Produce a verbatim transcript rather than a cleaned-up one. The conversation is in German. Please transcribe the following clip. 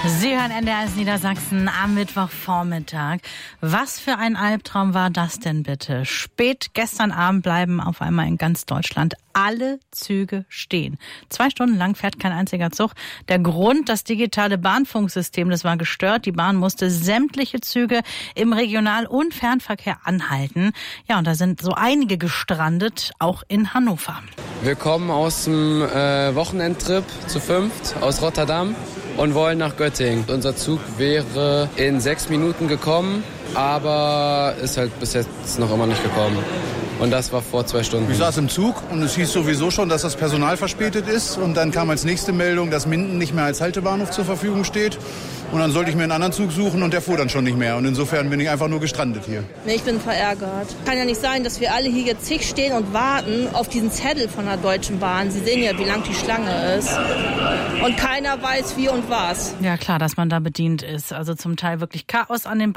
Sie hören N D R eins Niedersachsen am Mittwochvormittag. Was für ein Albtraum war das denn bitte? Spät gestern Abend bleiben auf einmal in ganz Deutschland alle Züge stehen. Zwei Stunden lang fährt kein einziger Zug. Der Grund, das digitale Bahnfunksystem, das war gestört. Die Bahn musste sämtliche Züge im Regional- und Fernverkehr anhalten. Ja, und da sind so einige gestrandet, auch in Hannover. Wir kommen aus dem äh, Wochenendtrip zu fünft aus Rotterdam und wollen nach Göttingen. Unser Zug wäre in sechs Minuten gekommen, aber ist halt bis jetzt noch immer nicht gekommen. Und das war vor zwei Stunden. Ich saß im Zug und es hieß sowieso schon, dass das Personal verspätet ist. Und dann kam als nächste Meldung, dass Minden nicht mehr als Haltebahnhof zur Verfügung steht. Und dann sollte ich mir einen anderen Zug suchen und der fuhr dann schon nicht mehr. Und insofern bin ich einfach nur gestrandet hier. Ich bin verärgert. Kann ja nicht sein, dass wir alle hier jetzt zig stehen und warten auf diesen Zettel von der Deutschen Bahn. Sie sehen ja, wie lang die Schlange ist. Und keiner weiß wie und was. Ja klar, dass man da bedient ist. Also zum Teil wirklich Chaos an den